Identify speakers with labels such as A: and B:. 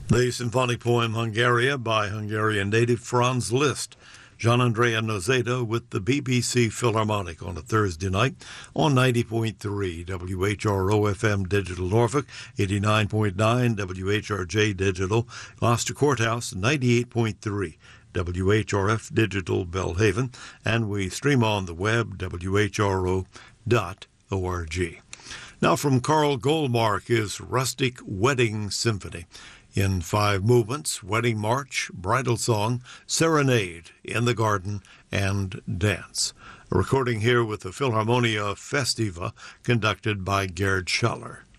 A: The symphonic poem Hungaria by Hungarian native Franz Liszt. Gian-Andrea Nozeda with the BBC Philharmonic on a Thursday night on 90.3 WHRO-FM Digital Norfolk, 89.9 WHRJ Digital Gloucester Courthouse, 98.3 WHRF Digital Belhaven, and we stream on the web, whro.org. Now from Carl Goldmark is Rustic Wedding Symphony. In 5 movements, Wedding March, Bridal Song, Serenade, In the Garden, and Dance. A recording here with the Philharmonia Festiva, conducted by Gerd Schaller.